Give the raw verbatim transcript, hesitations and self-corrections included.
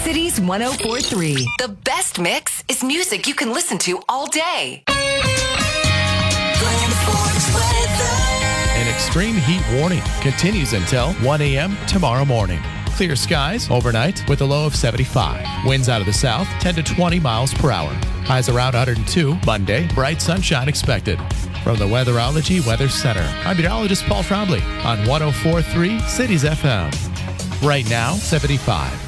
Cities one oh four point three. The best mix is music you can listen to all day. An extreme heat warning continues until one a.m. tomorrow morning. Clear skies overnight with a low of seventy-five. Winds out of the south, ten to twenty miles per hour. Highs around one hundred two. Monday, bright sunshine expected. From the Weatherology Weather Center, I'm meteorologist Paul Trombley on one oh four point three Cities F M. Right now, seventy-five.